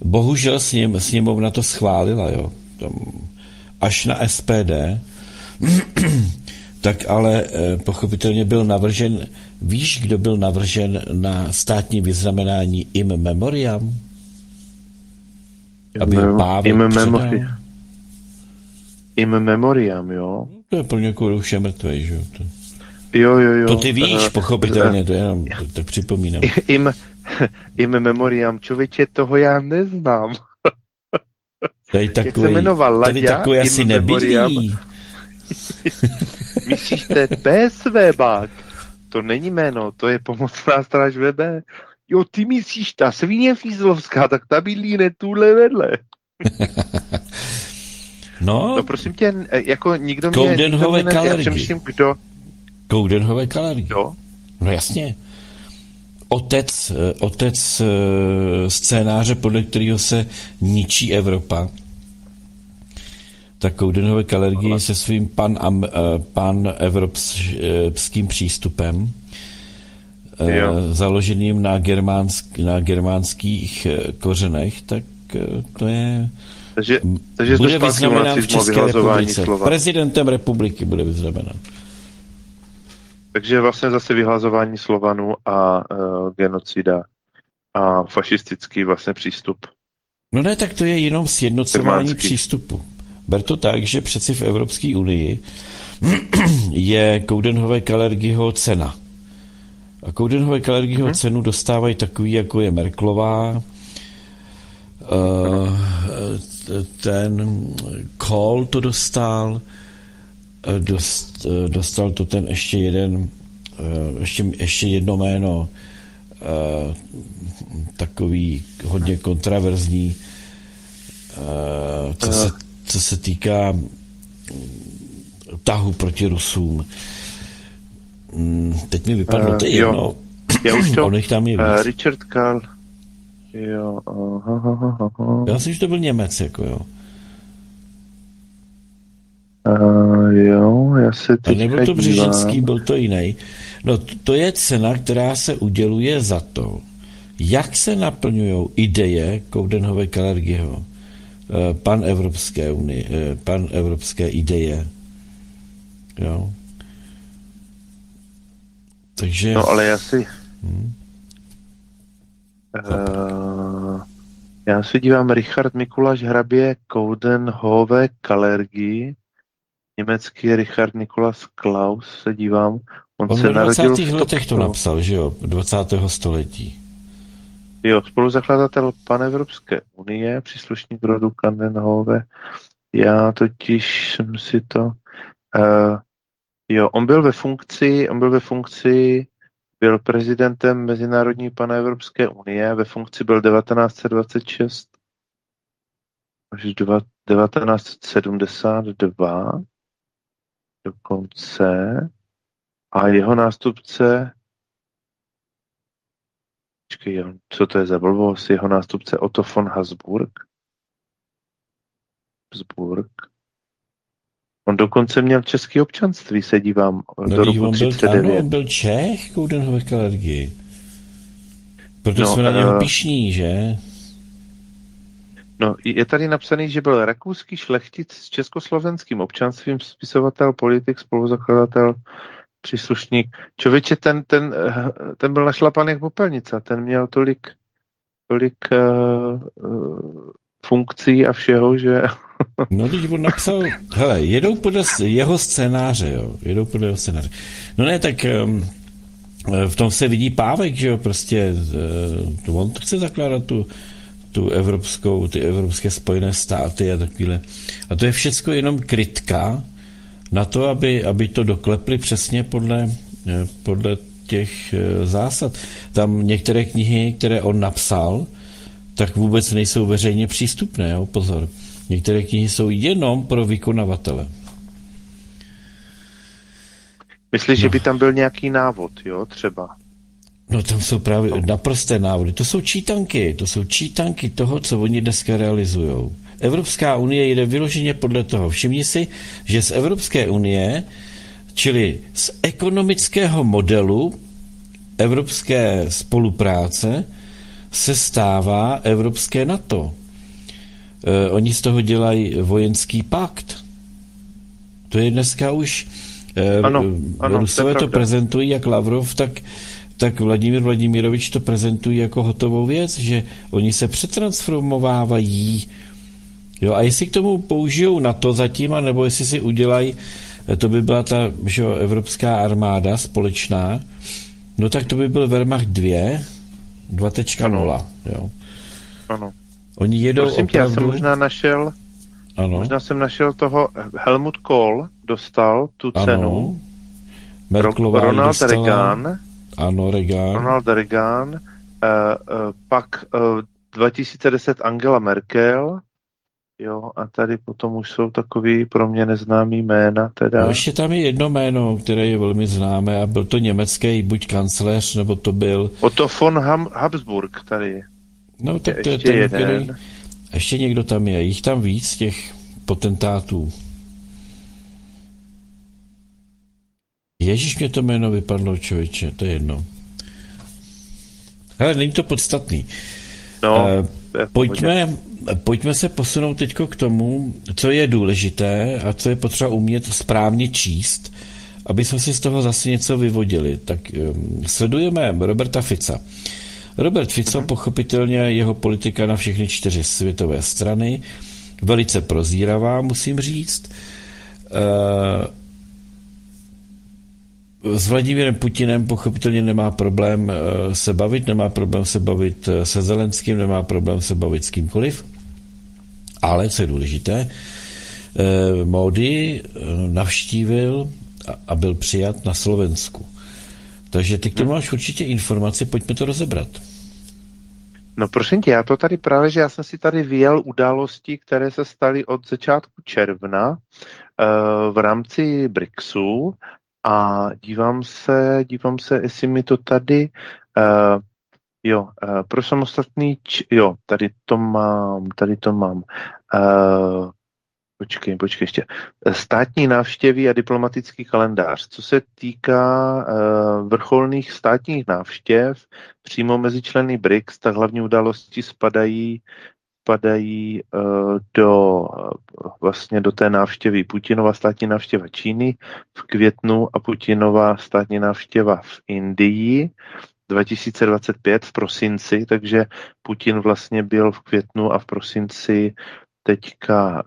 Bohužel sněmovna to schválila, jo. Až na SPD, tak ale pochopitelně byl navržen, víš, kdo byl navržen na státní vyznamenání in memoriam? Aby ho Pável předal. In memoriam, jo? To je pro někoho už je mrtvej, že jo? Jo. To ty víš, pochopitelně, to jenom tak připomínám. In memoriam, člověče, toho já neznám. Tady takový, jak se jmenoval, Laďa? Tady takový asi nebydlí. Myslíš, to je PSV bák? To není jméno, to je pomocná stráž VB. Jo, ty myslíš, ta svině fízlovská, tak ta bydlí ne tuhle vedle. No prosím tě, jako nikdo mě... Koudenhové Kalergy. Já přemýšlím, kdo... Koudenhové Kalergy. Jo? No jasně. Otec scénáře, podle kterého se ničí Evropa. Tak Koudenhové Kalergy se svým pan-evropským přístupem, založeným na germánských kořenech, tak to je... Takže bude vyznamenán v České republice. Prezidentem republiky bude vyznamenán. Takže vlastně zase vyhlazování Slovanů a genocida a fašistický vlastně přístup. No ne, tak to je jenom sjednocování přístupu. Ber to tak, že přeci v Evropské unii je Koudenhové Kalergyho cena. A Koudenhové Kalergyho cenu dostávají takový, jako je Merkelová, ten Kohl to dostal, dostal to ten ještě jeden, ještě jedno jméno, takový hodně kontraverzní, co se týká tahu proti Rusům. Teď mi vypadlo to jedno. Já už to, tam je Richard Karl. Jo, Já myslím, že to byl Němec, jako jo. Jo, já se teď nebyl to Břežinský, byl to jiný. No, to je cena, která se uděluje za to, jak se naplňují ideje Koudenhové Kalergyho, panevropské ideje. Jo. Takže... No, ale já si dívám Richard Mikuláš Hrabě Koudenhové Kalergy, německý Richard Nikolaus Klaus, se dívám. On se v 20. letech to napsal, že jo? 20. století. Jo, spoluzakladatel Panevropské unie, příslušník rodu Koudenhove. Já totiž jsem si to... on byl ve funkci, byl prezidentem Mezinárodní Panevropské unie, ve funkci byl 1926 až 1972 dokonce a jeho nástupce co to je za blbost, jeho nástupce Otto von Habsburg. On dokonce měl české občanství, se dívám, do roku 39. On byl Čech, Koudenhové Kalergy. Proto jsme na něho pyšní, že? No, je tady napsaný, že byl rakouský šlechtic s československým občanstvím, spisovatel, politik, spoluzakladatel, příslušník. Člověče, ten byl našlapaný jak popelnice, ten měl tolik funkcí a všeho, že... No, když on napsal, hele, jedou podle jeho scénáře, jo, No ne, tak v tom se vidí Pávek, že jo, prostě on chce zakládat ty evropské spojené státy a takovýhle. A to je všecko jenom krytka na to, aby to doklepli přesně podle těch zásad. Tam některé knihy, které on napsal, tak vůbec nejsou veřejně přístupné, jo, pozor. Některé knihy jsou jenom pro vykonavatele. Myslíš, že by tam byl nějaký návod, jo, třeba? No tam jsou právě naprosté návody. To jsou čítanky toho, co oni dneska realizujou. Evropská unie jde vyloženě podle toho. Všimni si, že z Evropské unie, čili z ekonomického modelu evropské spolupráce, se stává evropské NATO. Oni z toho dělají vojenský pakt. To je dneska už... Ano, Rusové to prezentují jak Lavrov, tak Vladimír Vladimirovič to prezentují jako hotovou věc, že oni se přetransformovávají. Jo, a jestli k tomu použijou NATO zatím, anebo jestli si udělají, to by byla ta evropská armáda společná, no tak to by byl Wehrmacht 2.0. Jo. Ano. Oni jedou prosím opravdu... tě, možná jsem našel toho, Helmut Kohl dostal tu cenu. Merkelová Ronald dostala... Reagan. Ano, Reagan. Ronald Reagan. Pak 2010 Angela Merkel. Jo, a tady potom už jsou takový pro mě neznámý jména. Teda. No, ještě tam je jedno jméno, které je velmi známé a byl to německý buď kancléř, nebo to byl... Otto von Habsburg tady. No tak to je ten, jeden. Který... Ještě někdo tam je. Jich tam víc, těch potentátů. Ježíš, mě to jméno vypadlo, člověče, to je jedno. Ale není to podstatný. No, pojďme se posunout teďko k tomu, co je důležité a co je potřeba umět správně číst, aby jsme si z toho zase něco vyvodili. Tak sledujeme Roberta Fica. Robert Fico, pochopitelně jeho politika na všechny 4 světové strany, velice prozíravá, musím říct. S Vladimírem Putinem pochopitelně nemá problém se bavit, nemá problém se bavit se Zelenským, nemá problém se bavit s kýmkoliv, ale co je důležité, Módi navštívil a byl přijat na Slovensku. Takže ty k tomu máš určitě informace, pojďme to rozebrat. No prosím tě, já to tady právě, že já jsem si tady vyjel události, které se staly od začátku června v rámci BRICSu a dívám se, jestli mi to tady, pro samostatný, tady to mám. Počkej ještě. Státní návštěvy a diplomatický kalendář. Co se týká vrcholných státních návštěv přímo mezi členy BRICS, tak hlavní události spadají do té návštěvy Putinova státní návštěva Číny v květnu a Putinova státní návštěva v Indii 2025 v prosinci, takže Putin vlastně byl v květnu a v prosinci teďka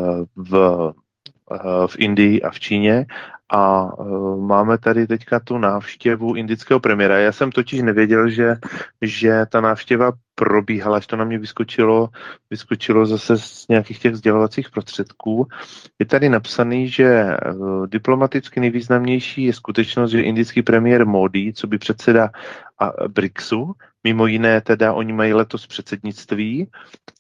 v Indii a v Číně a máme tady teďka tu návštěvu indického premiéra. Já jsem totiž nevěděl, že ta návštěva probíhala, až to na mě vyskočilo zase z nějakých těch sdělovacích prostředků. Je tady napsaný, že diplomaticky nejvýznamnější je skutečnost, že indický premiér Modi, co by předseda BRICSu, mimo jiné teda oni mají letos předsednictví,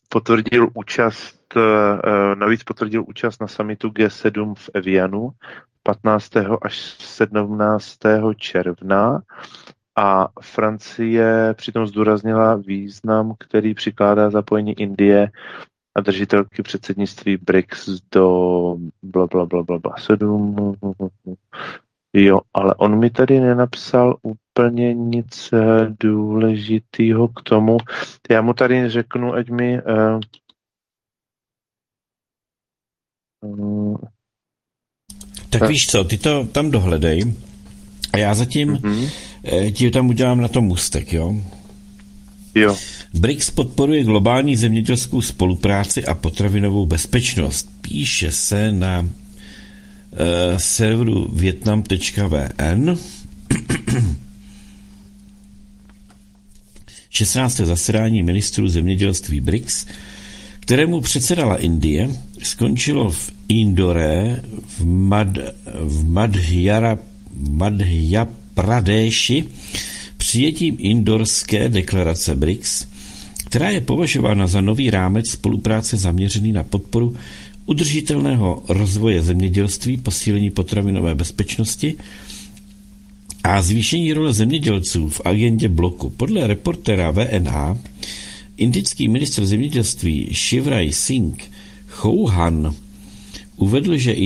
navíc potvrdil účast na summitu G7 v Evianu 15. až 17. června a Francie přitom zdůraznila význam, který přikládá zapojení Indie a držitelky předsednictví BRICS do 7. Jo, ale on mi tady nenapsal úplně nic důležitého k tomu. Já mu tady řeknu, ať mi... Tak víš co, ty to tam dohledej a já zatím ti tam udělám na tom můstek, jo? Jo. BRICS podporuje globální zemědělskou spolupráci a potravinovou bezpečnost. Píše se na serveru vietnam.vn 16. zasedání ministrů zemědělství BRICS, kterému předsedala Indie, skončilo v Indore v Madhya Pradeshi přijetím Indorské deklarace BRICS, která je považována za nový rámec spolupráce zaměřený na podporu udržitelného rozvoje zemědělství, posílení potravinové bezpečnosti a zvýšení role zemědělců v agendě bloku. Podle reportéra VNA indický ministr zemědělství Shivraj Singh Chouhan uvedl, že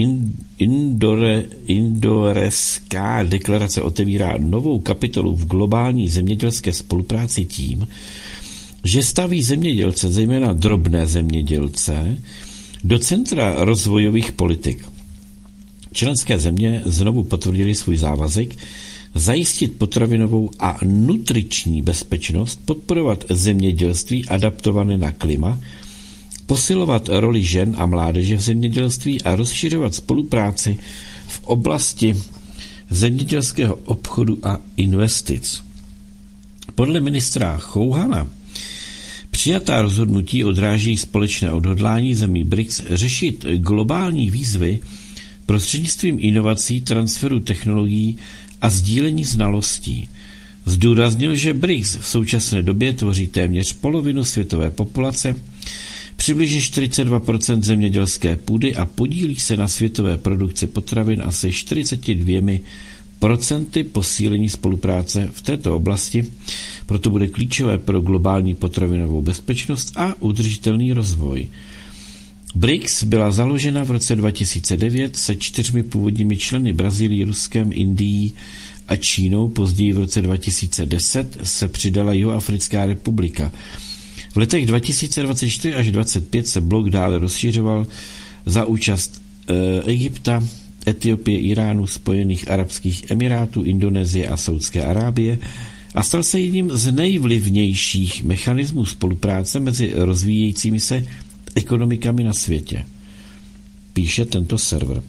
Indoreská deklarace otevírá novou kapitolu v globální zemědělské spolupráci tím, že staví zemědělce, zejména drobné zemědělce, do centra rozvojových politik. Členské země znovu potvrdili svůj závazek zajistit potravinovou a nutriční bezpečnost, podporovat zemědělství adaptované na klima, posilovat roli žen a mládeže v zemědělství a rozšiřovat spolupráci v oblasti zemědělského obchodu a investic. Podle ministra Chouhana přijatá rozhodnutí odráží společné odhodlání zemí BRICS řešit globální výzvy prostřednictvím inovací, transferu technologií a sdílení znalostí. Zdůraznil, že BRICS v současné době tvoří téměř polovinu světové populace, přibližně 42% zemědělské půdy a podílí se na světové produkci potravin asi 42% posílení spolupráce v této oblasti, proto bude klíčové pro globální potravinovou bezpečnost a udržitelný rozvoj. BRICS byla založena v roce 2009 se 4 původními členy Brazílií, Ruskem, Indií a Čínou. Později v roce 2010 se přidala Jihoafrická republika. V letech 2024 až 2025 se blok dále rozšiřoval za účast Egypta, Etiopie, Iránu, Spojených arabských emirátů, Indonésie a Saúdské Arábie a stal se jedním z nejvlivnějších mechanismů spolupráce mezi rozvíjejícími se ekonomikami na světě. Píše tento server.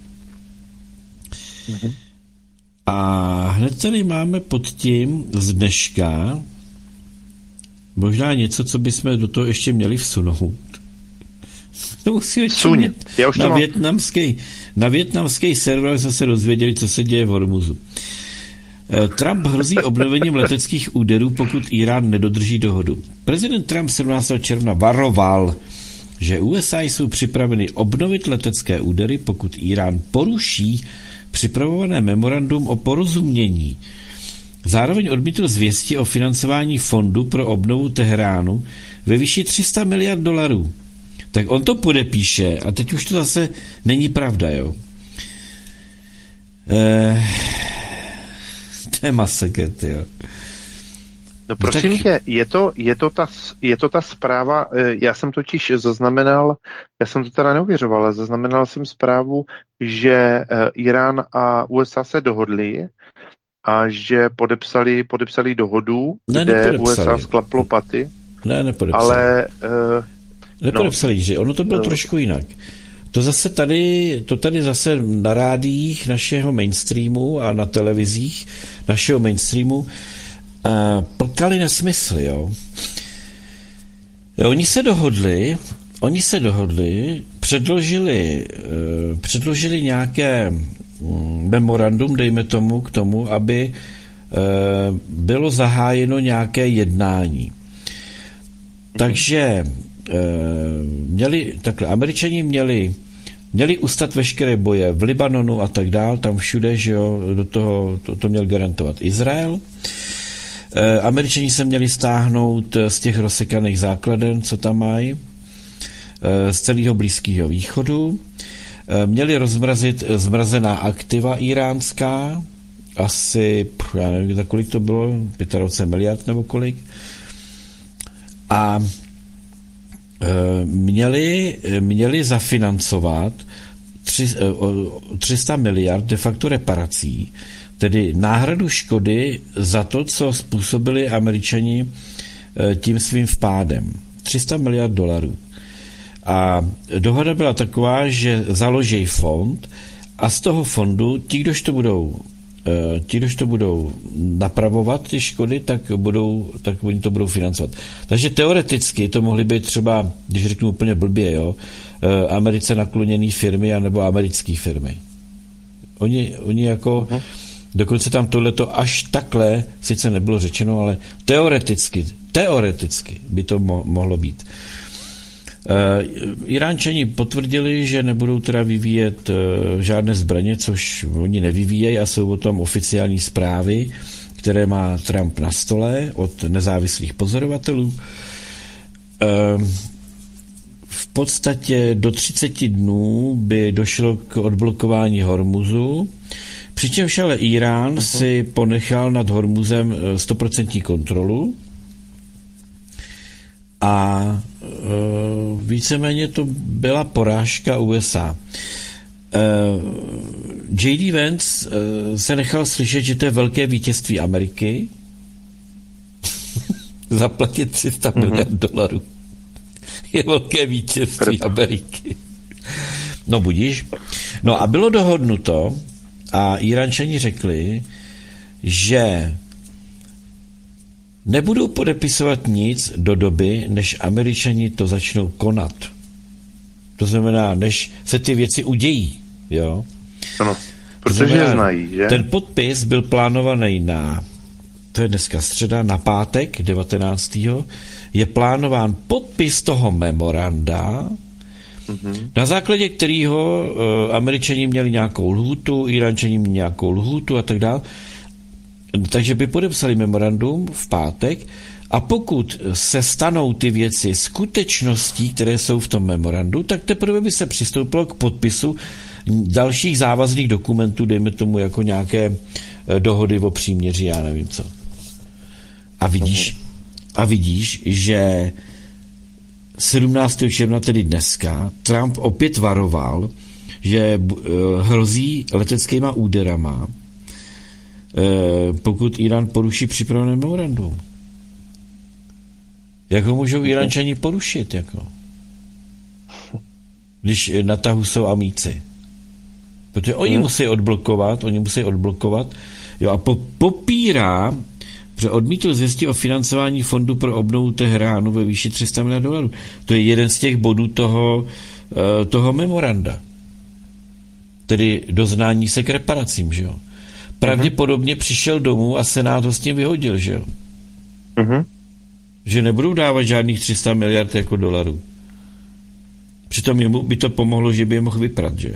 A hned tady máme pod tím z dneška možná něco, co bychom do toho ještě měli vsunout. To musíme čumět. Na vietnamský server jsme se dozvěděli, co se děje v Hormuzu. Trump hrozí obnovením leteckých úderů, pokud Irán nedodrží dohodu. Prezident Trump 17. června varoval, že USA jsou připraveny obnovit letecké údery, pokud Irán poruší připravované memorandum o porozumění. Zároveň odmítl zvěsti o financování fondu pro obnovu Teheránu ve výši $300 miliard. Tak on to podepíše a teď už to zase není pravda, jo. To je masakr, jo. No prosím tě, je to ta zpráva, já jsem totiž zaznamenal, já jsem to teda neuvěřoval, ale zaznamenal jsem zprávu, že Irán a USA se dohodli a že podepsali dohodu, kde USA sklaplo paty. Ne, nepodepsali. Ale nepodepsali, že ono to bylo trošku jinak. To tady zase na rádiích našeho mainstreamu a na televizích našeho mainstreamu plkali nesmysly, jo. Oni se dohodli, předložili nějaké memorandum, dejme tomu, k tomu, aby bylo zahájeno nějaké jednání. Takže Američani měli ustat veškeré boje v Libanonu a tak dál, tam všude, že jo, do toho to měl garantovat Izrael. Američani se měli stáhnout z těch rozsekaných základen, co tam mají, z celého Blízkého východu. Měli rozmrazit zmrazená aktiva iránská, asi, já nevím, za kolik to bylo, 25 miliard nebo kolik. A měli zafinancovat 300 miliard de facto reparací, tedy náhradu škody za to, co způsobili Američani tím svým vpádem. $300 miliard. A dohoda byla taková, že založí fond a z toho fondu ti, kdož to budou napravovat ty škody, tak oni to budou financovat. Takže teoreticky to mohly být třeba, když řeknu úplně blbě, jo, Americe nakloněné firmy anebo americké firmy. Oni jako, dokonce tam tohleto až takhle, sice nebylo řečeno, ale teoreticky by to mohlo být. Iránčani potvrdili, že nebudou teda vyvíjet žádné zbraně, což oni nevyvíjejí a jsou o tom oficiální zprávy, které má Trump na stole od nezávislých pozorovatelů. V podstatě do 30 dnů by došlo k odblokování Hormuzu, přičemž ale Irán si ponechal nad Hormuzem 100% kontrolu a víceméně to byla porážka USA. J.D. Vance se nechal slyšet, že to je velké vítězství Ameriky. Zaplatit 300 miliard dolarů. Je velké vítězství Ameriky. No budíš. No a bylo dohodnuto a Íránčani řekli, že nebudou podepisovat nic do doby, než Američani to začnou konat. To znamená, než se ty věci udějí. Jo? Ano, protože je znají, že? Ten podpis byl plánovaný na, to je dneska středa, na pátek 19. Je plánován podpis toho memoranda, na základě kterého Američani měli nějakou lhůtu, Iránčani měli nějakou lhůtu a tak dále. Takže by podepsali memorandum v pátek a pokud se stanou ty věci skutečností, které jsou v tom memorandu, tak teprve by se přistoupilo k podpisu dalších závazných dokumentů, dejme tomu jako nějaké dohody o příměří, já nevím co. A vidíš, že 17. června, tedy dneska, Trump opět varoval, že hrozí leteckýma úderama, pokud Irán poruší připravené memorandum. Jak ho můžou Iránčani porušit? Jako? Když na tahu jsou amíci. Protože oni musí odblokovat, jo, a popírá, že odmítl zjistit o financování fondu pro obnovu Teheránu ve výši 300 miliard dolarů. To je jeden z těch bodů toho memoranda. Tedy doznání se k reparacím, že jo. Pravděpodobně přišel domů a Senát ho s tím vyhodil, že jo. Že nebudou dávat žádných 300 miliard jako dolarů. Přitom jemu by to pomohlo, že by je mohl vyprat, že jo.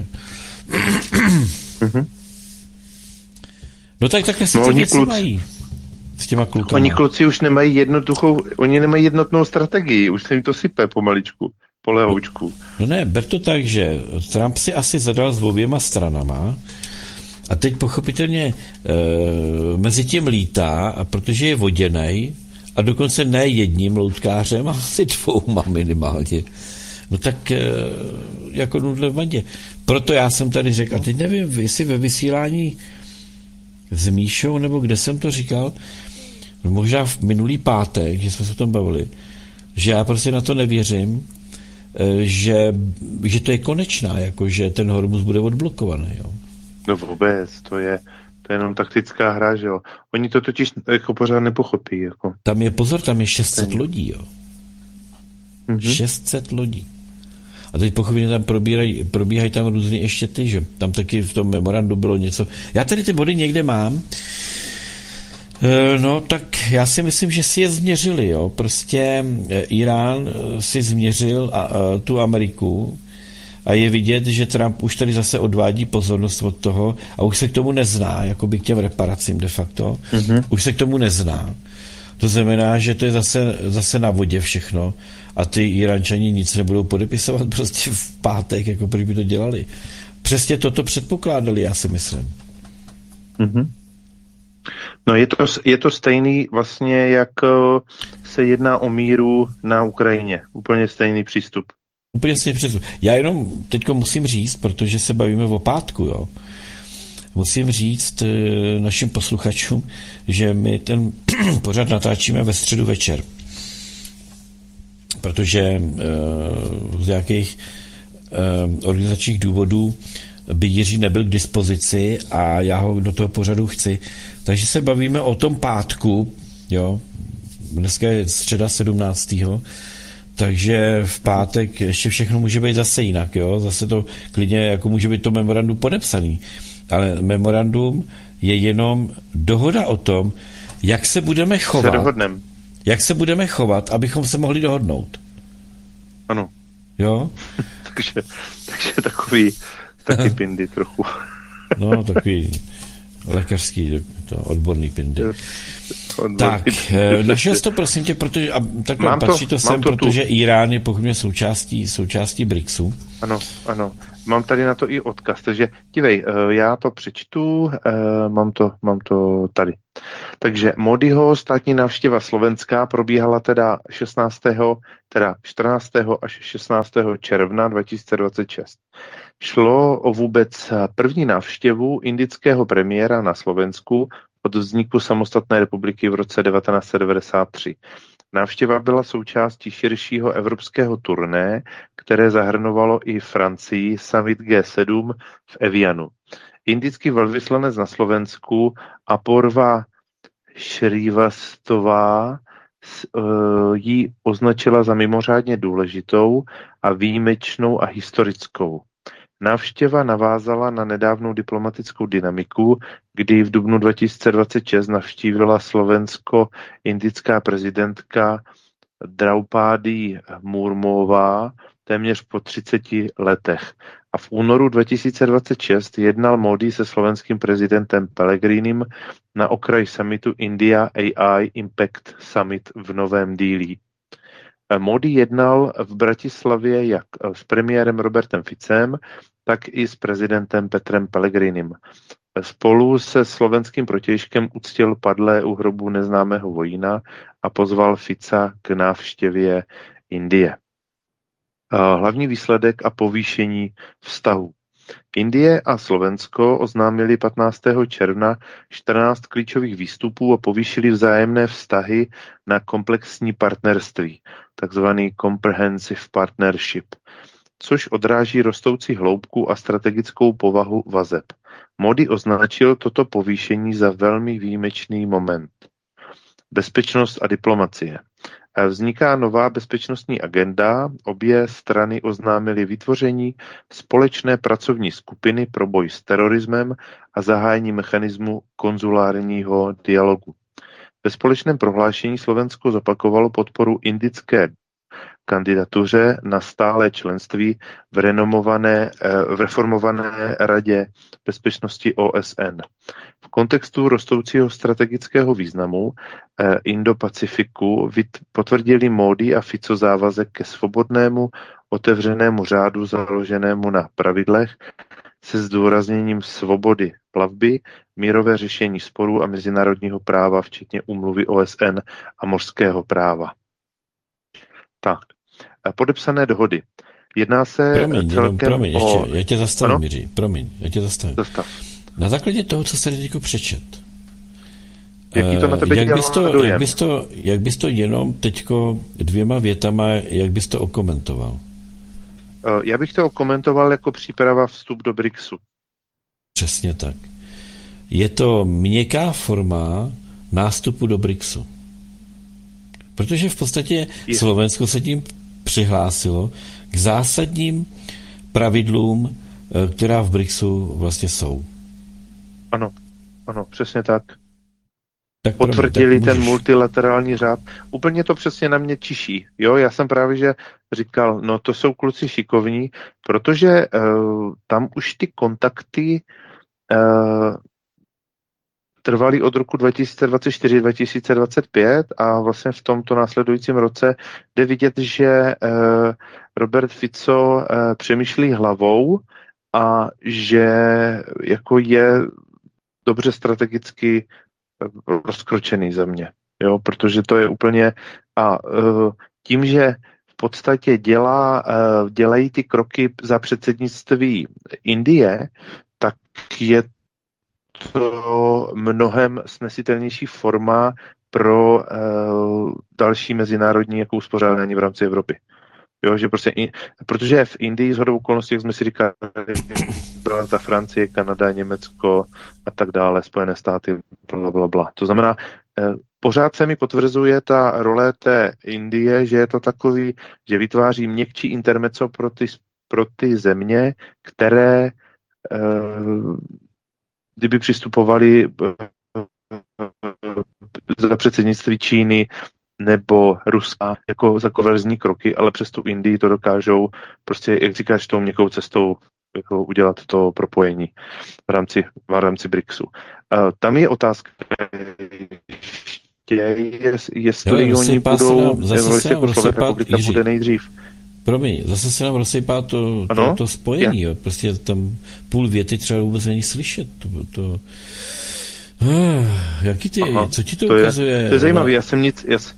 No tak takhle si to věci mají. S těma klukama. Oni kluci už nemají jednotnou strategii, už se jim to sype pomaličku, po lehoučku. No ne, ber to tak, že Trump si asi zadal s oběma stranama a teď pochopitelně mezi tím lítá, a protože je voděnej a dokonce ne jedním loutkářem, ale asi dvouma minimálně. No tak jako nudle v bandě. Proto já jsem tady řekl, a teď nevím, jestli ve vysílání s Míšou, nebo kde jsem to říkal, možná v minulý pátek, že jsme se o tom bavili, že já prostě na to nevěřím, že to je konečná, jako že ten Hormuz bude odblokovaný. Jo. No vůbec, to je jenom taktická hra, že jo. Oni to totiž jako pořád nepochopí. Jako. Tam je 600 lodí, jo. 600 lodí. A teď pochopitelně tam probíhají tam různý ještě ty, že tam taky v tom memorandu bylo něco. Já tady ty body někde mám. No tak já si myslím, že si je změřili, jo. Prostě Irán si změřil tu Ameriku a je vidět, že Trump už tady zase odvádí pozornost od toho a už se k tomu nezná, jakoby k těm reparacím de facto. Už se k tomu nezná. To znamená, že to je zase na vodě všechno a ty Iránčani nic nebudou podepisovat prostě v pátek, jako proč by to dělali. Přesně toto předpokládali, já si myslím. No je to stejný vlastně, jak se jedná o míru na Ukrajině. Úplně stejný přístup. Úplně stejný přístup. Já jenom teďko musím říct, protože se bavíme o pátku, jo. Musím říct našim posluchačům, že my ten pořad natáčíme ve středu večer. Protože z nějakých organizačních důvodů by Jiří nebyl k dispozici a já ho do toho pořadu chci. Takže se bavíme o tom pátku, jo. Dneska je středa 17. Takže v pátek ještě všechno může být zase jinak, jo. Zase to klidně jako může být to memorandum podepsaný. Ale memorandum je jenom dohoda o tom, jak se budeme chovat. Jak se budeme chovat, abychom se mohli dohodnout. Ano. Jo? takže takový taky pindy trochu. No, takový lékařský, odborný pindy. Tak, našel jsi to, prosím tě, protože takhle patří to sem, protože Irán je pochopně součástí BRICSu. Ano. Mám tady na to i odkaz, takže dívej, já to přečtu, mám to tady. Takže Modiho státní návštěva Slovenska probíhala teda 14. až 16. června 2026. Šlo o vůbec první návštěvu indického premiéra na Slovensku od vzniku samostatné republiky v roce 1993. Návštěva byla součástí širšího evropského turné, které zahrnovalo i Francii, summit G7 v Evianu. Indický velvyslanec na Slovensku Apurva Shrivastová ji označila za mimořádně důležitou a výjimečnou a historickou. Návštěva navázala na nedávnou diplomatickou dynamiku, kdy v dubnu 2026 navštívila slovensko-indická prezidentka Draupadi Murmová téměř po 30 letech. A v únoru 2026 jednal Modi se slovenským prezidentem Pellegrinem na okraji summitu India AI Impact Summit v Novém Dílí. Modi jednal v Bratislavě jak s premiérem Robertem Ficem, tak i s prezidentem Petrem Pellegrinem. Spolu se slovenským protějškem uctil padlé u hrobu neznámého vojína a pozval Fica k návštěvě Indie. Hlavní výsledek a povýšení vztahů. Indie a Slovensko oznámili 15. června 14 klíčových výstupů a povýšili vzájemné vztahy na komplexní partnerství, takzvaný Comprehensive Partnership, což odráží rostoucí hloubku a strategickou povahu vazeb. Modi označil toto povýšení za velmi výjimečný moment. Bezpečnost a diplomacie. Vzniká nová bezpečnostní agenda, obě strany oznámily vytvoření společné pracovní skupiny pro boj s terorismem a zahájení mechanismu konzulárního dialogu. Ve společném prohlášení Slovensko zopakovalo podporu indické kandidatuře na stálé členství v reformované Radě bezpečnosti OSN. V kontextu rostoucího strategického významu Indo-Pacifiku potvrdili Modi a Fico závazek ke svobodnému, otevřenému řádu založenému na pravidlech se zdůrazněním svobody plavby, mírové řešení sporů a mezinárodního práva, včetně úmluvy OSN a mořského práva. Tak, podepsané dohody. Jedná se Promiň, o... ještě, já tě zastavím, Jiří, já tě zastavím. Zastav. Na základě toho, co jsi teďko přečet, jaký to na tebe jak bys to jenom teďko 2 větama, jak bys to okomentoval? Já bych to okomentoval jako příprava vstup do BRICSu. Přesně tak. Je to měkká forma nástupu do BRICSu. Protože v podstatě Slovensko se tím přihlásilo k zásadním pravidlům, která v BRICSu vlastně jsou. Ano, přesně tak. Potvrdili ten multilaterální řád. Úplně to přesně na mě čiší. Jo, já jsem právě že říkal, no to jsou kluci šikovní, protože tam už ty kontakty trvaly od roku 2024-2025 a vlastně v tomto následujícím roce jde vidět, že Robert Fico přemýšlí hlavou a že jako je dobře strategicky rozkročený za mě, jo, protože to je úplně tím, že v podstatě dělají ty kroky za předsednictví Indie, tak je to mnohem snesitelnější forma pro další mezinárodní jako uspořádání v rámci Evropy. Jo, že prostě protože v Indii shodou okolností, jak jsme si říkali, byla ta Francie, Kanada, Německo a tak dále, Spojené státy, blablabla. To znamená, pořád se mi potvrzuje ta role té Indie, že je to takový, že vytváří měkčí intermezzo pro ty země, které kdyby přistupovali za předsednictví Číny nebo Ruska jako za konverzní kroky, ale přes tu Indii to dokážou prostě, jak říkáš, tou měkkou cestou jako udělat to propojení v rámci BRICSu. Tam je otázka, jestli oni budou republika bude nejdřív. Promiň, zase se nám rozsypá to spojení. Jo. Prostě tam půl věty třeba vůbec není slyšet. Jaký ty, Aha, co ti to to ukazuje? je zajímavý, já jsem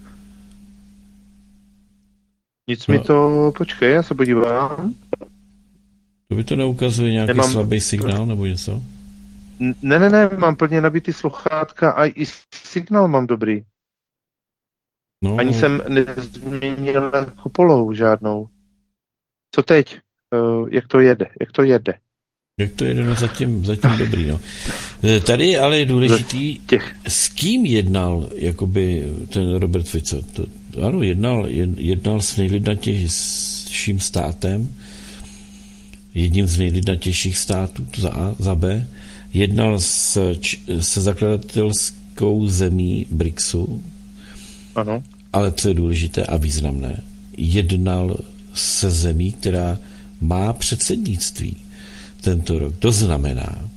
nic mi No, to, počkej, já se podívám. to by to neukazuje nějaký Nemám, slabý signál nebo něco? ne, mám plně nabitý sluchátka a i signál mám dobrý. Ani No, jsem nezměnil jako polohu žádnou. Co teď? Jak to jede? jak to jede, no zatím dobrý, no. Tady ale je důležitý, Těch. s kým jednal jakoby ten Robert Fico. Ano, jednal s nejlidnatějším státem, jedním z nejlidnatějších států, to za A, za B, jednal se zakladatelskou zemí BRICSu, Ano. ale co je důležité a významné, jednal se zemí, která má předsednictví tento rok. To znamená,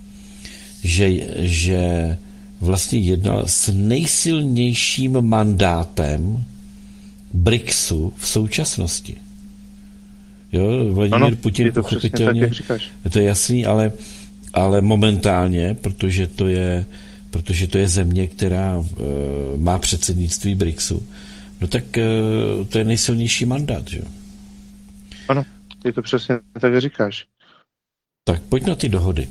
že vlastně jednal s nejsilnějším mandátem BRICSu v současnosti. Jo, Vladimír Putin je to pochopitelně, tak, jak to je jasný, ale momentálně, protože to je země, která má předsednictví BRICSu, no tak to je nejsilnější mandát, že? Ano, je to přesně tak, jak říkáš. Tak pojď na ty dohody.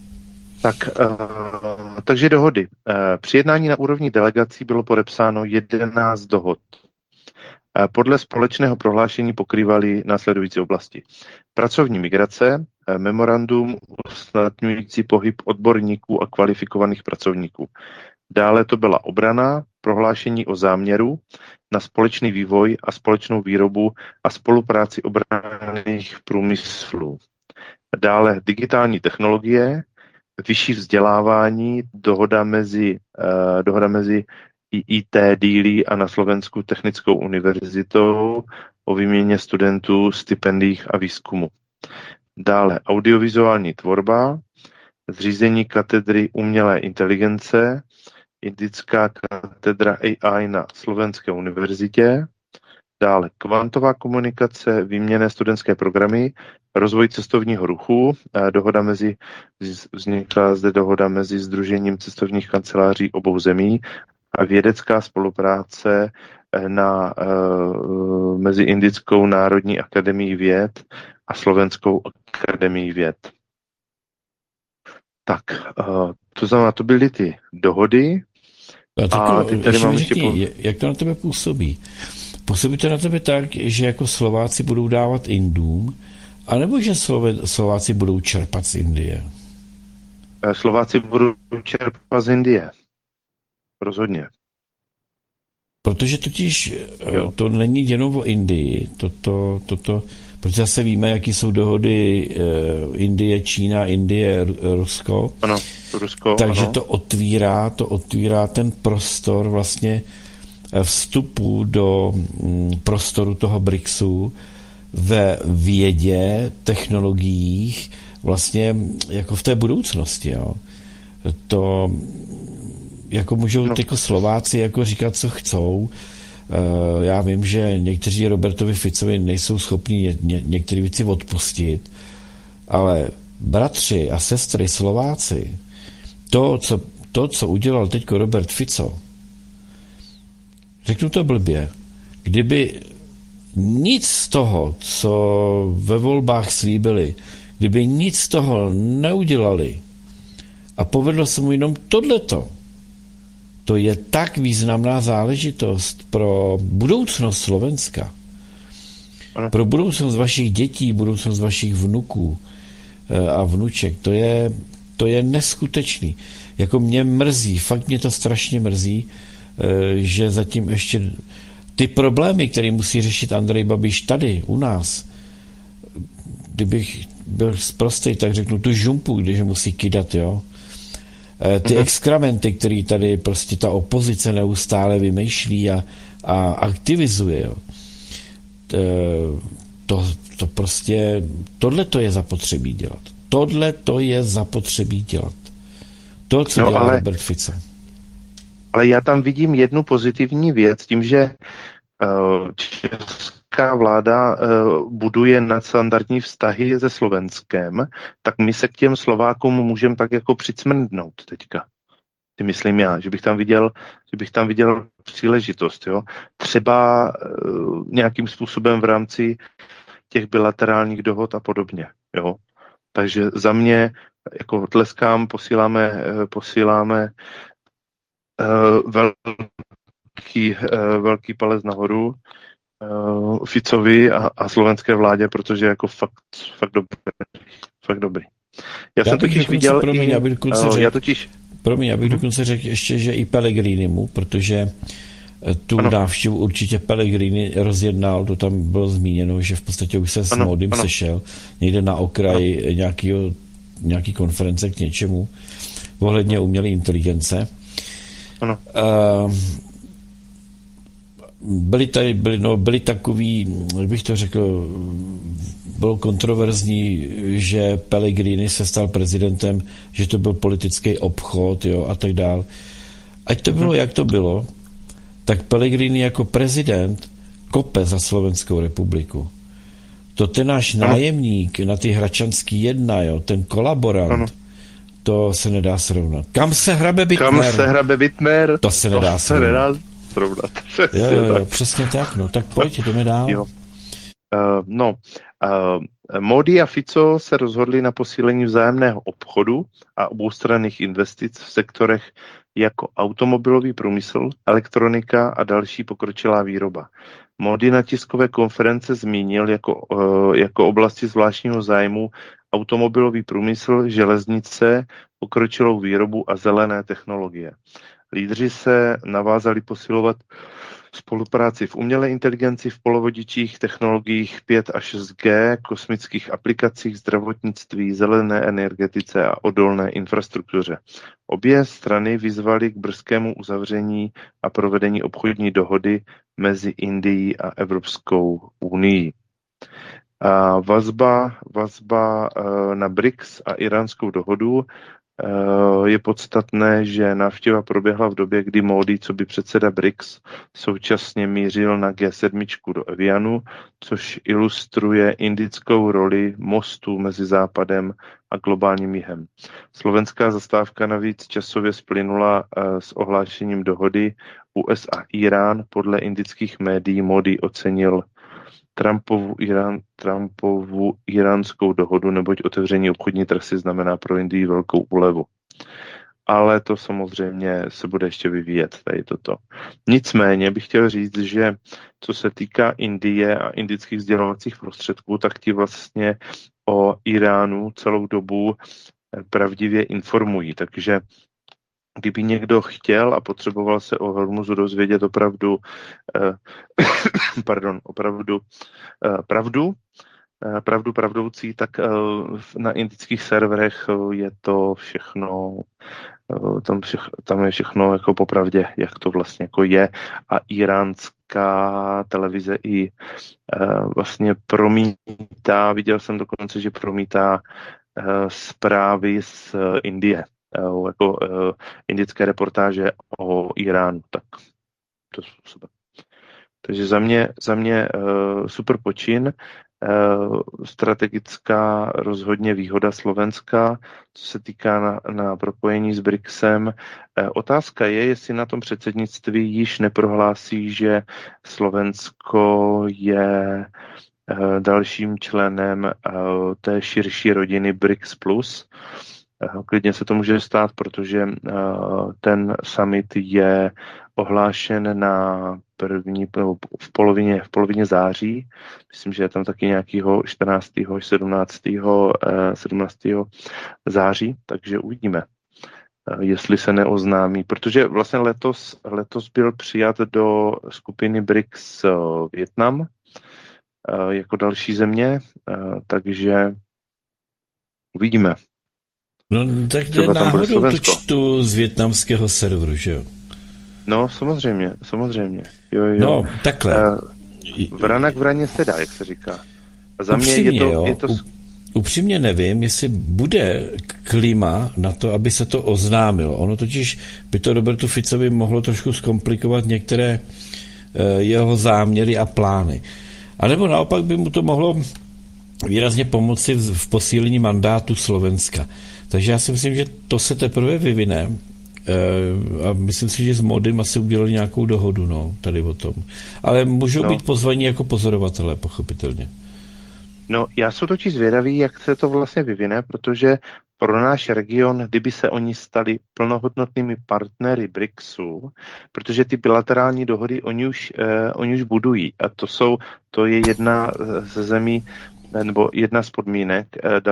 Takže dohody. Při jednání na úrovni delegací bylo podepsáno 11 dohod. Podle společného prohlášení pokrývaly následující oblasti. Pracovní migrace, memorandum usnadňující pohyb odborníků a kvalifikovaných pracovníků. Dále to byla obrana, prohlášení o záměru na společný vývoj a společnou výrobu a spolupráci obranných průmyslů. Dále digitální technologie, vyšší vzdělávání, dohoda mezi IIT dílí a na Slovensku Technickou univerzitou o výměně studentů, stipendiích a výzkumu. Dále audiovizuální tvorba, zřízení katedry umělé inteligence, indická katedra AI na Slovenské univerzitě, dále kvantová komunikace, výměnné studentské programy, rozvoj cestovního ruchu, vznikla zde dohoda mezi Sdružením cestovních kanceláří obou zemí a vědecká spolupráce mezi Indickou národní akademií věd a Slovenskou akademií věd. Tak, to znamená, to byly ty dohody. A teď tady mám jak to na tebe působí? Působí to na tebe tak, že jako Slováci budou dávat Indům, anebo že Slováci budou čerpat z Indie? Slováci budou čerpat z Indie. Rozhodně. Protože totiž to není jenom o Indii, protože zase víme, jaký jsou dohody Indie, Čína, Indie, Rusko. Ano, Rusko. Takže ano. to otvírá ten prostor vlastně vstupu do prostoru toho BRICSu ve vědě, technologiích, vlastně jako v té budoucnosti. Jo. To jako můžou jako Slováci jako říkat, co chcou. Já vím, že někteří Robertovi Ficovi nejsou schopni některé věci odpustit, ale bratři a sestry Slováci, to, co udělal teďko Robert Fico, řeknu to blbě, kdyby nic z toho, co ve volbách slíbili, kdyby nic z toho neudělali a povedlo se mu jenom tohleto, to je tak významná záležitost pro budoucnost Slovenska. Pro budoucnost vašich dětí, budoucnost vašich vnuků a vnuček. To je neskutečný. Jako mě mrzí, fakt mě to strašně mrzí, že zatím ještě ty problémy, které musí řešit Andrej Babiš tady, u nás, kdybych byl sprostej, tak řeknu tu žumpu, když musí kydat, jo. Ty exkramenty, které tady prostě ta opozice neustále vymýšlí a aktivizuje, jo. To prostě, tohle to je zapotřebí dělat. To, co dělá Robert Fico. Ale já tam vidím jednu pozitivní věc, tím, že česká vláda buduje nadstandardní vztahy se Slovenskem, tak my se k těm Slovákům můžeme tak jako přicmrndnout teďka. si myslím já, že bych tam viděl příležitost, jo. Třeba nějakým způsobem v rámci těch bilaterálních dohod a podobně, jo. Takže za mě jako tleskám, posíláme velký palec nahoru Ficovi a slovenské vládě, protože jako fakt dobrý. Já jsem totiž viděl já bych dokonce řekl ještě, že i Pellegrinimu, protože tu návštěvu určitě Pellegrini rozjednal, to tam bylo zmíněno, že v podstatě už se s Modym sešel někde na okraji nějaký konference k něčemu ohledně umělé inteligence. Ano. Byli takový, jak bych to řekl, bylo kontroverzní, že Pellegrini se stal prezidentem, že to byl politický obchod, jo, a tak dál. Ať to bylo, jak to bylo, tak Pellegrini jako prezident kope za Slovenskou republiku. To ten náš nájemník na ty Hračanský 1, jo, ten kolaborant, to se nedá srovnat. Kam se hrabe Wittmer? To se nedá srovnat. Jo, přesně tak, no. Tak pojď, jdeme dál. Jo. Modi a Fico se rozhodli na posílení vzájemného obchodu a oboustranných investic v sektorech jako automobilový průmysl, elektronika a další pokročilá výroba. Modi na tiskové konference zmínil jako oblasti zvláštního zájmu automobilový průmysl, železnice, pokročilou výrobu a zelené technologie. Lídři se navázali posilovat spolupráci v umělé inteligenci, v polovodičích, technologiích 5 a 6G, kosmických aplikacích, zdravotnictví, zelené energetice a odolné infrastruktuře. Obě strany vyzvaly k brzkému uzavření a provedení obchodní dohody mezi Indií a Evropskou unií. Vazba na BRICS a iránskou dohodu. Je podstatné, že návštěva proběhla v době, kdy Modi, co by předseda BRICS, současně mířil na G7 do Evianu, což ilustruje indickou roli mostu mezi Západem a globálním jihem. Slovenská zastávka navíc časově splynula s ohlášením dohody USA-Irán. Podle indických médií Modi ocenil Trumpovu iránskou dohodu, neboť otevření obchodní trasy znamená pro Indii velkou úlevu. Ale to samozřejmě se bude ještě vyvíjet, tady toto. Nicméně bych chtěl říct, že co se týká Indie a indických sdělovacích prostředků, tak ti vlastně o Iránu celou dobu pravdivě informují. Takže kdyby někdo chtěl a potřeboval se o Hormuzu dozvědět opravdu pravdoucí, tak na indických serverech je to všechno, tam je všechno jako popravdě, jak to vlastně jako je, a iránská televize i vlastně promítá, viděl jsem dokonce, že promítá zprávy z Indie, jako indické reportáže o Iránu, tak to způsobem. Takže za mě super počin, strategická rozhodně výhoda Slovenska, co se týká na propojení s BRICSem. Otázka je, jestli na tom předsednictví již neprohlásí, že Slovensko je dalším členem té širší rodiny BRICS+. Klidně se to může stát, protože ten summit je ohlášen v polovině září. Myslím, že je tam taky nějakého 14. až 17. září, takže uvidíme, jestli se neoznámí, protože vlastně letos byl přijat do skupiny BRICS Vietnam jako další země, takže uvidíme. No tak náhodou to čtu z vietnamského serveru, že jo? No, samozřejmě. Jo. No, takhle. Vrana k vraně se dá, jak se říká. A za mě je to... Upřímně nevím, jestli bude klima na to, aby se to oznámilo. Ono totiž by to Robertu Ficovi mohlo trošku zkomplikovat některé jeho záměry a plány. A nebo naopak by mu to mohlo výrazně pomoci v posílení mandátu Slovenska. Takže já si myslím, že to se teprve vyvine A myslím si, že s Modem asi udělali nějakou dohodu, no, tady o tom. Ale můžou být pozvaní jako pozorovatelé, pochopitelně. No, já jsem totiž zvědavý, jak se to vlastně vyvine, protože pro náš region, kdyby se oni stali plnohodnotnými partnery BRICSu, protože ty bilaterální dohody oni už budují a to je jedna ze zemí, nebo jedna z podmínek.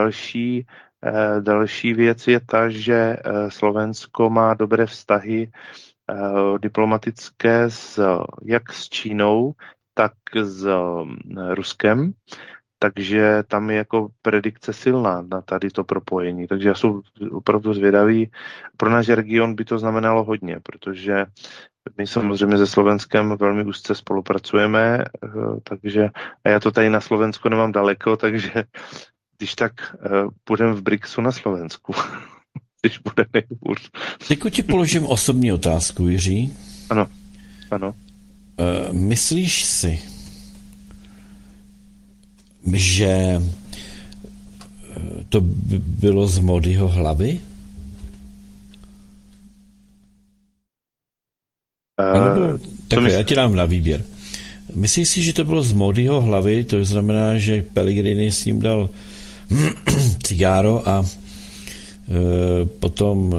Další věc je ta, že Slovensko má dobré vztahy diplomatické jak s Čínou, tak s Ruskem. Takže tam je jako predikce silná na tady to propojení. Takže já jsem opravdu zvědavý. Pro náš region by to znamenalo hodně, protože my samozřejmě se Slovenskem velmi úzce spolupracujeme, takže a já to tady na Slovensku nemám daleko, takže když tak půjdeme v BRICSu na Slovensku. Když bude nejhůř. Teď ti položím osobní otázku, Jiří. Ano. Myslíš si, že to bylo z Modiho hlavy? Já ti dám na výběr. Myslíš si, že to bylo z Modiho hlavy, to znamená, že Pellegrini s ním dal cigáro a potom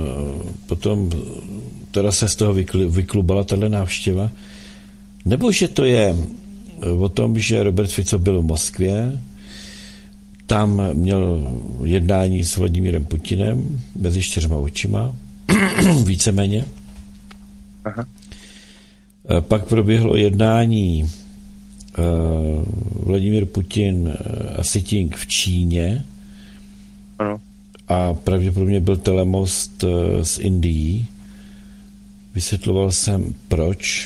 teda se z toho vyklubala tato návštěva? Nebo že to je o tom, že Robert Fico byl v Moskvě, tam měl jednání s Vladimírem Putinem mezi 4 očima, víceméně. Aha. Pak proběhlo jednání Vladimír Putin a Xi Jinping v Číně. Ano. A pravděpodobně byl telemost z Indií. Vysvětloval jsem, proč.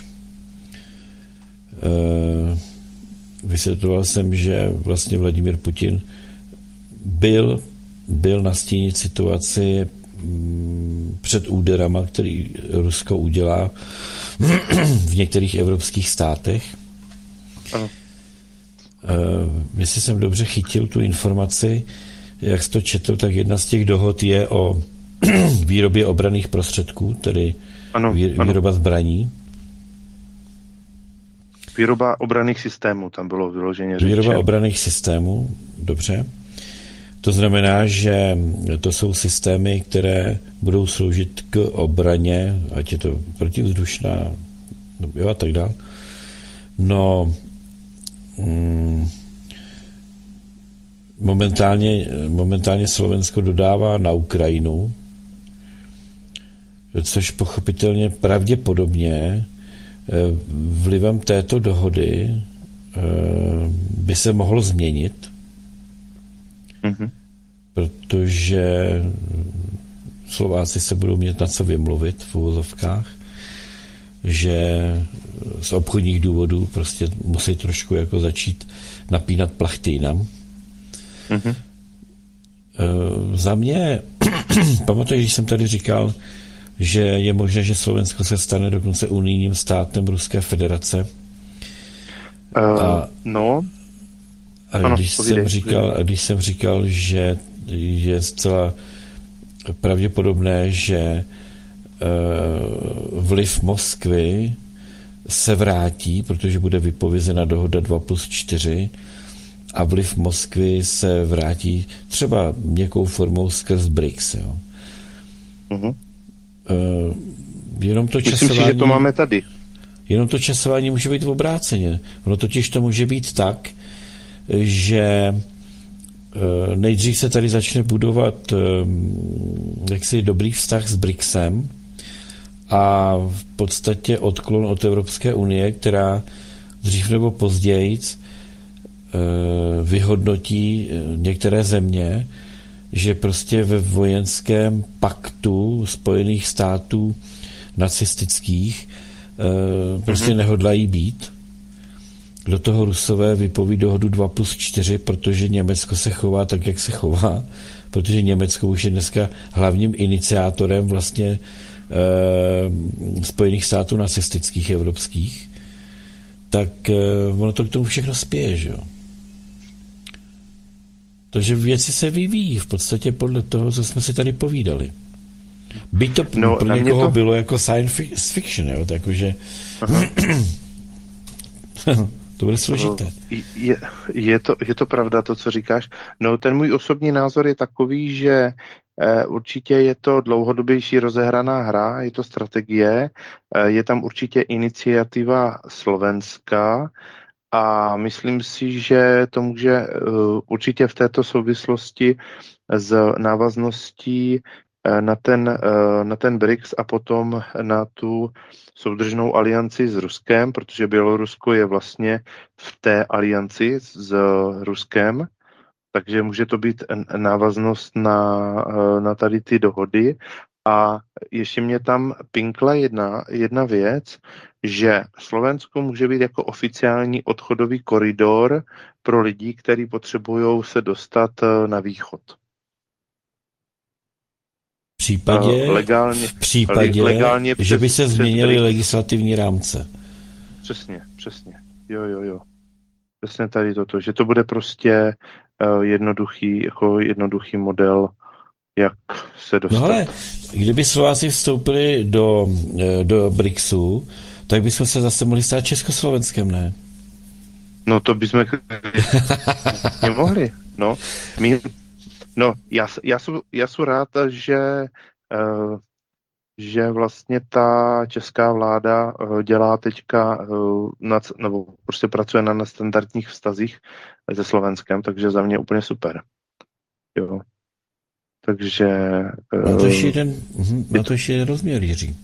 Vysvětloval jsem, že vlastně Vladimír Putin byl nastínit situaci před úderama, který Rusko udělá v některých evropských státech. Ano. Jestli jsem dobře chytil tu informaci, jak jsi to četl, tak jedna z těch dohod je o výrobě obranných prostředků, tedy výroba zbraní. Výroba obranných systémů, tam bylo vyloženě řečeno. Výroba obranných systémů, dobře. To znamená, že to jsou systémy, které budou sloužit k obraně, ať je to protivzdušná, a tak dále. No, momentálně Slovensko dodává na Ukrajinu, což pochopitelně pravděpodobně vlivem této dohody by se mohlo změnit, protože Slováci se budou mít na co vymluvit v uvozovkách, že z obchodních důvodů prostě musí trošku jako začít napínat plachty jinam. Za mě, pamatuješ, když jsem tady říkal, že je možné, že Slovensko se stane dokonce unijním státem Ruské federace. Když jsem říkal, že je zcela pravděpodobné, že vliv Moskvy se vrátí, protože bude vypovězena dohoda 2+4 a vliv Moskvy se vrátí třeba nějakou formou skrz BRICS. Jo. Jenom to časování... Myslím si, že to máme tady. Jenom to časování může být v obráceně. Ono totiž to může být tak, že nejdřív se tady začne budovat jaksi dobrý vztah s BRICSem a v podstatě odklon od Evropské unie, která dřív nebo později vyhodnotí některé země, že prostě ve vojenském paktu Spojených států nacistických prostě nehodlají být. Do toho Rusové vypoví dohodu 2+4, protože Německo se chová tak, jak se chová, protože Německo už je dneska hlavním iniciátorem vlastně Spojených států nacistických evropských, tak ono to k tomu všechno spěje, že jo. Takže věci se vyvíjí v podstatě podle toho, co jsme si tady povídali. Byť to No, pro na mě někoho to- bylo jako science fiction, jo, takže to bude složité. Je to pravda, to, co říkáš. No, ten můj osobní názor je takový, že určitě je to dlouhodobější rozehraná hra, je to strategie, je tam určitě iniciativa Slovenska a myslím si, že to může určitě v této souvislosti s návazností na ten BRICS a potom na tu soudržnou alianci s Ruskem, protože Bělorusko je vlastně v té alianci s Ruskem, takže může to být návaznost na tady ty dohody. A ještě mě tam pinkla jedna věc, že Slovensko může být jako oficiální odchodový koridor pro lidi, kteří potřebují se dostat na východ. V případě, legálně že by se přes změnily BRICS. legislativní rámce. Přesně. Jo. Přesně tady toto, že to bude prostě jednoduchý model, jak se dostat. No ale kdyby Slováci vstoupili do BRICSu, tak bychom se zase mohli stát Československem, ne? No to bychom nemohli. Já jsem rád, že vlastně ta česká vláda dělá teďka, nebo prostě pracuje na standardních vztazích se Slovenskem, takže za mě úplně super. Jo. Takže... Na to ještě jeden rozměr, Jiří.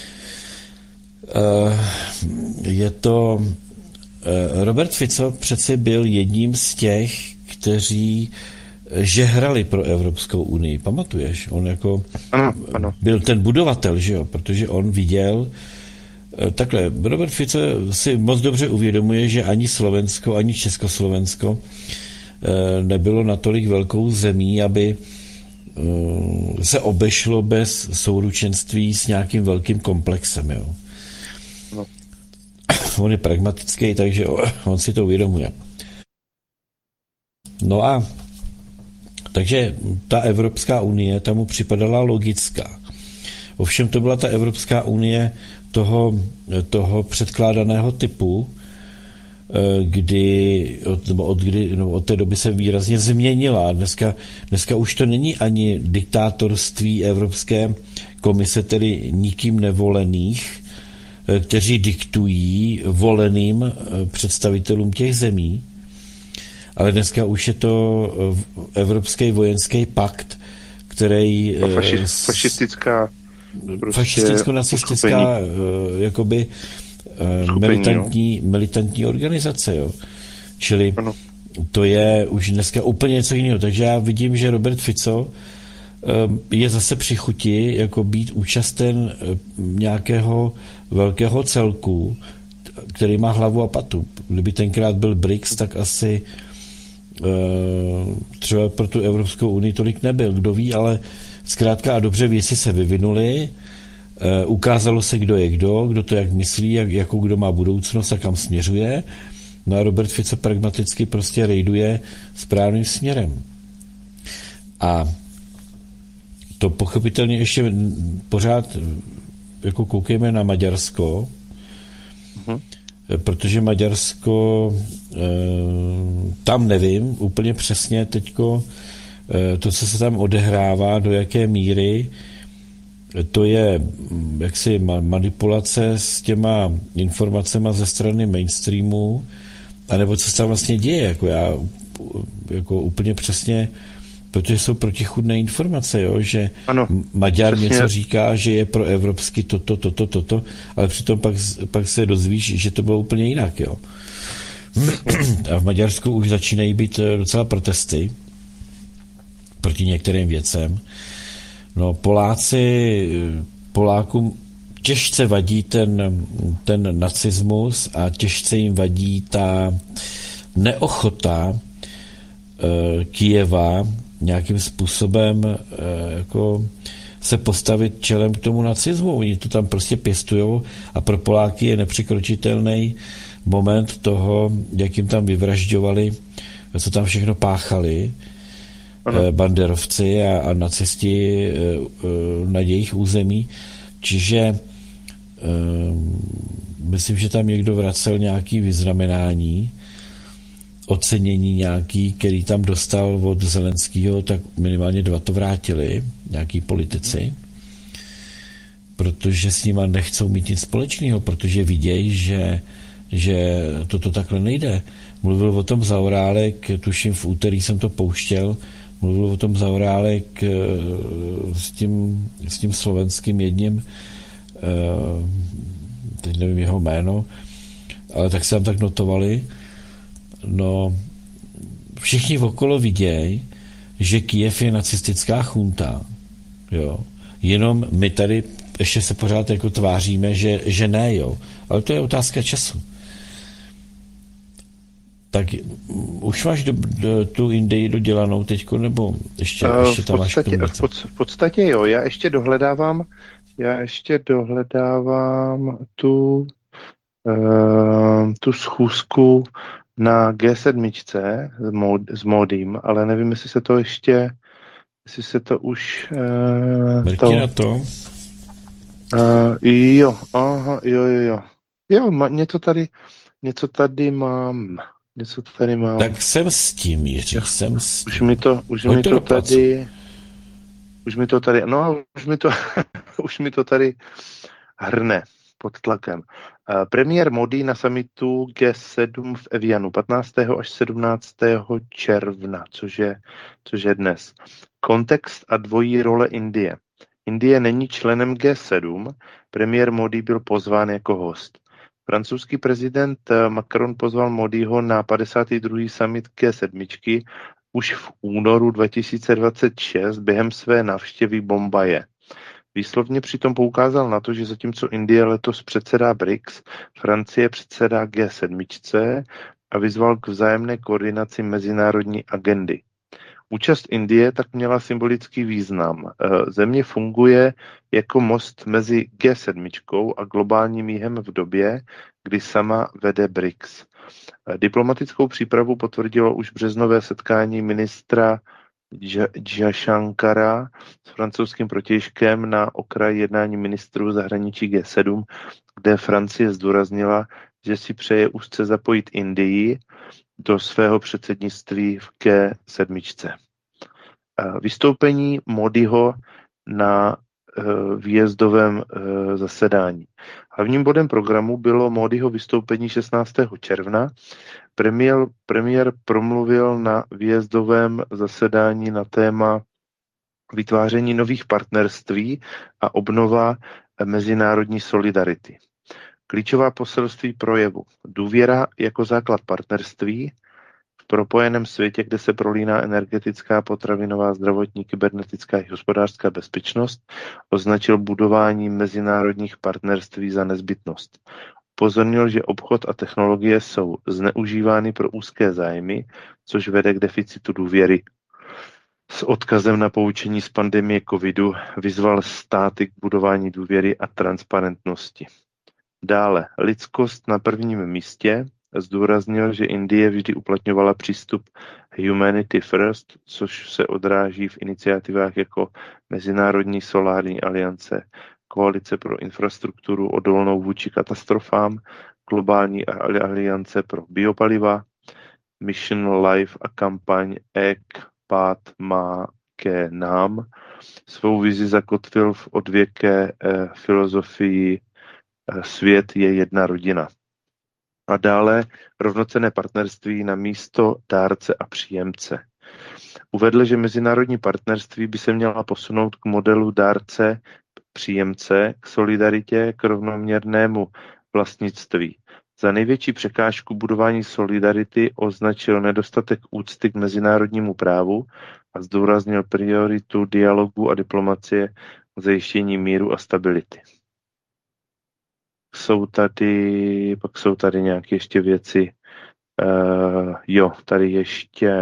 Je to... Robert Fico přece byl jedním z těch, kteří žehrali pro Evropskou unii. Pamatuješ? On jako ano. byl ten budovatel, že jo? Protože on viděl takhle, Robert Fico si moc dobře uvědomuje, že ani Slovensko, ani Československo nebylo natolik velkou zemí, aby se obešlo bez souručenství s nějakým velkým komplexem, jo? No. On je pragmatický, takže on si to uvědomuje. No a takže ta Evropská unie tam mu připadala logická. Ovšem to byla ta Evropská unie toho předkládaného typu, od té doby se výrazně změnila. Dneska už to není ani diktátorství Evropské komise, tedy nikým nevolených, kteří diktují voleným představitelům těch zemí, ale dneska už je to Evropský vojenský pakt, který... Fašistická... Fašisticko-nacistická jakoby militantní organizace, jo. Čili to je už dneska úplně něco jiného. Takže já vidím, že Robert Fico je zase při chuti jako být účasten nějakého velkého celku, který má hlavu a patu. Kdyby tenkrát byl BRICS, tak asi třeba pro tu Evropskou unii tolik nebyl. Kdo ví, ale zkrátka a dobře věci se vyvinuly, ukázalo se, kdo je kdo to jak myslí, jakou kdo má budoucnost a kam směřuje. No a Robert Fico pragmaticky prostě rejduje správným směrem. A to pochopitelně ještě pořád jako koukejme na Maďarsko, protože Maďarsko tam nevím úplně přesně teďko to, co se tam odehrává, do jaké míry to je jaksi manipulace s těma informacemi ze strany mainstreamu, anebo co se tam vlastně děje, jako já jako úplně přesně, protože jsou protichůdné informace, jo, že ano, Maďar přesně. něco říká, že je pro evropsky toto, ale přitom pak se dozvíš, že to bylo úplně jinak, jo. A v Maďarsku už začínají být docela protesty proti některým věcem. No, Polákům těžce vadí ten nacismus a těžce jim vadí ta neochota Kyjeva nějakým způsobem jako se postavit čelem k tomu nacismu. Oni to tam prostě pěstujou a pro Poláky je nepřekročitelný moment toho, jak jim tam vyvražďovali, co tam všechno páchali. ano. banderovci a nacisti na jejich území. Čiže myslím, že tam někdo vracel nějaký vyznamenání, ocenění nějaký, který tam dostal od Zelenského, tak minimálně 2 to vrátili, nějaký politici, protože s nima nechcou mít nic společného, protože vidějí, že toto takhle nejde. Mluvil o tom Zaorálek, tuším v úterý jsem to pouštěl, mluvil o tom Zaorálek s tím slovenským jedním, teď nevím jeho jméno, ale tak se tam tak notovali. No, všichni okolo vidějí, že Kyjev je nacistická chunta, jo. Jenom my tady ještě se pořád jako tváříme, že ne, jo. Ale to je otázka času. Tak už máš tu Indii dodělanou teďko, nebo ještě tam máš k tomu něco? V podstatě jo, já ještě dohledávám tu schůzku na G7 s Modím, ale nevím, jestli se to už Mrti na to? Jo, aha, jo. Jo, něco tady mám. Tak jsem s tím, Jiří, jsem s tím. Už mi to tady hrne pod tlakem. Premiér Modi na summitu G7 v Evianu 15. až 17. června, což je dnes. Kontext a dvojí role Indie. Indie není členem G7, premiér Modi byl pozván jako host. Francouzský prezident Macron pozval Modiho na 52. summit G7 už v únoru 2026 během své návštěvy Bombaje. Výslovně přitom poukázal na to, že zatímco Indie letos předsedá BRICS, Francie předsedá G7 a vyzval k vzájemné koordinaci mezinárodní agendy. Účast Indie tak měla symbolický význam. Země funguje jako most mezi G7 a globálním jihem v době, kdy sama vede BRICS. Diplomatickou přípravu potvrdilo už březnové setkání ministra Jaishankara s francouzským protějškem na okraji jednání ministrů zahraničí G7, kde Francie zdůraznila, že si přeje úzce zapojit Indii do svého předsednictví v G7. Vystoupení Modiho na výjezdovém zasedání. Hlavním bodem programu bylo Modiho vystoupení 16. června. Premiér promluvil na výjezdovém zasedání na téma vytváření nových partnerství a obnova mezinárodní solidarity. Klíčová poselství projevu. Důvěra jako základ partnerství v propojeném světě, kde se prolíná energetická, potravinová, zdravotní, kybernetická i hospodářská bezpečnost, označil budování mezinárodních partnerství za nezbytnost. Upozornil, že obchod a technologie jsou zneužívány pro úzké zájmy, což vede k deficitu důvěry. S odkazem na poučení z pandemie covidu vyzval státy k budování důvěry a transparentnosti. Dále, lidskost na prvním místě. Zdůraznil, že Indie vždy uplatňovala přístup Humanity First, což se odráží v iniciativách jako Mezinárodní solární aliance, Koalice pro infrastrukturu odolnou vůči katastrofám, Globální aliance pro biopaliva, Mission Life a kampaň Ek Pát Má ke nám. Svou vizi zakotvil v odvěké filozofii Svět je jedna rodina. A dále rovnocenné partnerství na místo dárce a příjemce. Uvedl, že mezinárodní partnerství by se měla posunout k modelu dárce příjemce, k solidaritě, k rovnoměrnému vlastnictví. Za největší překážku budování solidarity označil nedostatek úcty k mezinárodnímu právu a zdůraznil prioritu dialogu a diplomacie k zajištění míru a stability. Pak jsou tady nějaké ještě věci. Tady ještě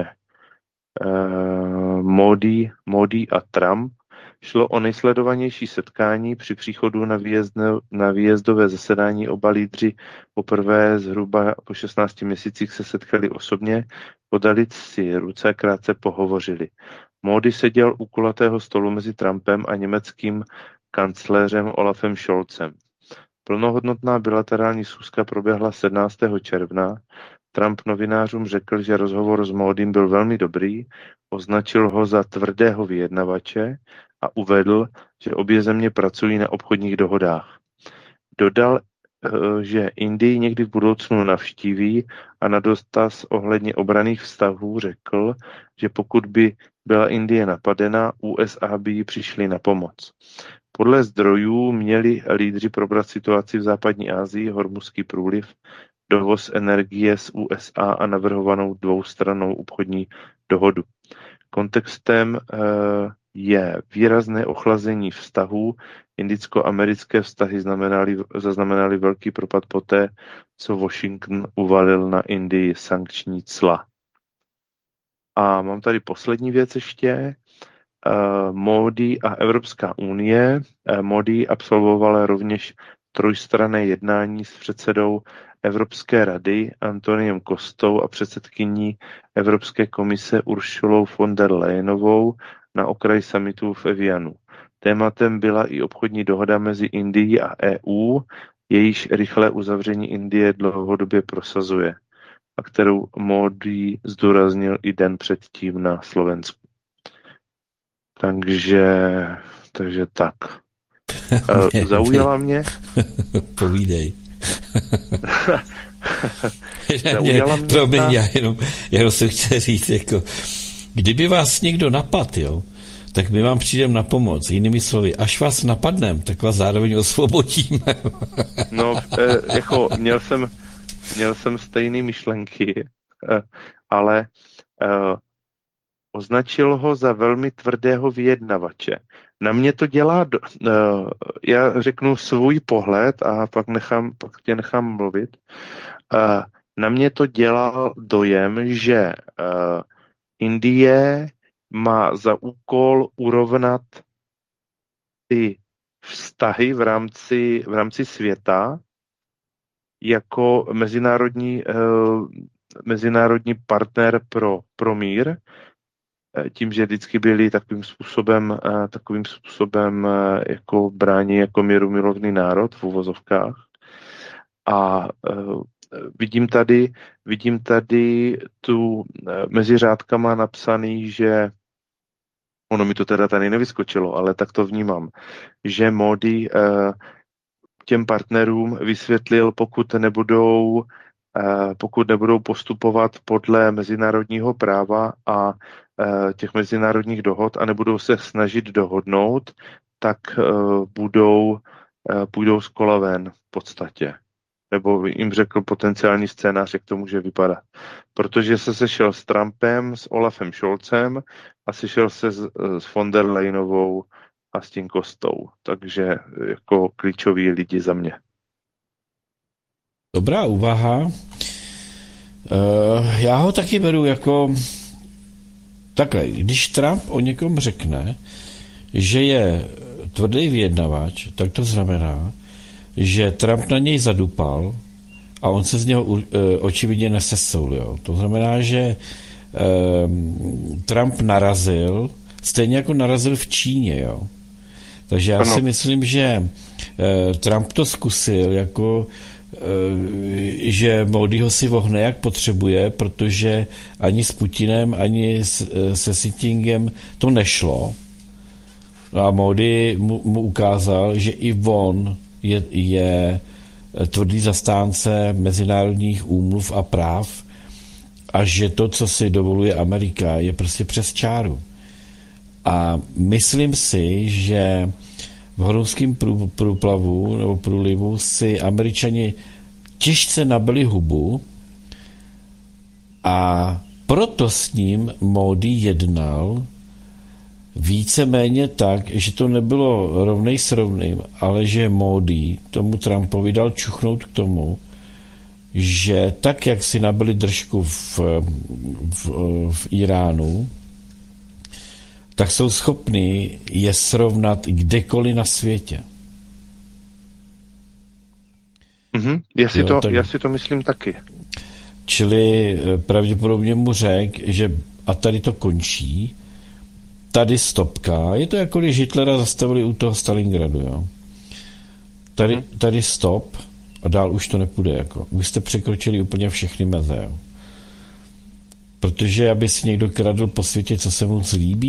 Modi a Trump. Šlo o nejsledovanější setkání při příchodu na výjezdové zasedání. Oba lídři poprvé zhruba po 16 měsících se setkali osobně podali si ruce a krátce pohovořili. Módi seděl u kulatého stolu mezi Trumpem a německým kancléřem Olafem Scholzem. Plnohodnotná bilaterální schůzka proběhla 17. června. Trump novinářům řekl, že rozhovor s Módim byl velmi dobrý, označil ho za tvrdého vyjednavače a uvedl, že obě země pracují na obchodních dohodách. Dodal, že Indii někdy v budoucnu navštíví a na dotaz ohledně obranných vztahů řekl, že pokud by byla Indie napadena, USA by jí přišli na pomoc. Podle zdrojů měli lídři probrat situaci v západní Asii, Hormuzský průliv, dovoz energie z USA a navrhovanou dvoustrannou obchodní dohodu. Kontextem je výrazné ochlazení vztahů. Indicko-americké vztahy zaznamenaly velký propad poté, co Washington uvalil na Indii sankční cla. A mám tady poslední věc ještě. Módi a Evropská unie. Módi absolvovala rovněž trojstranné jednání s předsedou Evropské rady Antoniem Costou a předsedkyní Evropské komise Ursulou von der Leyenovou na okraji summitu v Evianu. Tématem byla i obchodní dohoda mezi Indií a EU, jejíž rychlé uzavření Indie dlouhodobě prosazuje a kterou Módi zdůraznil i den předtím na Slovensku. Takže tak. Zaujala mě? Povídej. Zaujala mě Promiň, já jenom se chci říct, jako, kdyby vás někdo napad, jo, tak my vám přijdeme na pomoc. Jinými slovy, až vás napadneme, tak vás zároveň osvobodíme. No, jako měl jsem stejné myšlenky, ale označil ho za velmi tvrdého vyjednavače. Na mě to dělá, já řeknu svůj pohled a pak tě nechám mluvit. Na mě to dělá dojem, že Indie má za úkol urovnat ty vztahy v rámci světa jako mezinárodní partner pro mír, tím, že vždycky byli takovým způsobem jako brání jako mírumilovný národ v uvozovkách. A vidím tady tu mezi řádkama napsaný, že ono mi to teda tady nevyskočilo, ale tak to vnímám, že Módi těm partnerům vysvětlil, pokud nebudou postupovat podle mezinárodního práva a těch mezinárodních dohod a nebudou se snažit dohodnout, tak půjdou z kola ven v podstatě. Nebo jim řekl potenciální scénář, jak to může vypadat. Protože se sešel s Trumpem, s Olafem Scholzem a sešel se s von der Leyenovou a s tím Costou. Takže jako klíčoví lidi za mě. Dobrá úvaha. Já ho taky beru jako takhle. Když Trump o někom řekne, že je tvrdý vyjednavač, tak to znamená, že Trump na něj zadupal a on se z něho očividně nesesul. Jo. To znamená, že Trump narazil, stejně jako narazil v Číně. Jo. Takže já si myslím, že Trump to zkusil, jako že Módiho si vohne, jak potřebuje, protože ani s Putinem, ani se Xi Jinpingem to nešlo. A Módi mu ukázal, že i on je tvrdý zastánce mezinárodních úmluv a práv a že to, co si dovoluje Amerika, je prostě přes čáru. A myslím si, že v Hormuzském průplavu nebo průlivu si Američani těžce nabili hubu a proto s ním Módi jednal víceméně tak, že to nebylo rovnej s rovným, ale že Módi tomu Trumpovi dal čuchnout k tomu, že tak, jak si nabili držku v Iránu, tak jsou schopni je srovnat kdekoliv na světě. Já si to myslím taky. Čili pravděpodobně mu řekl, že a tady to končí, tady stopka, je to jako když Hitlera zastavili u toho Stalingradu, jo. Tady stop a dál už to nepůjde, jako. Už jste překročili úplně všechny meze, jo. Protože aby si někdo kradl po světě, co se mu líbí,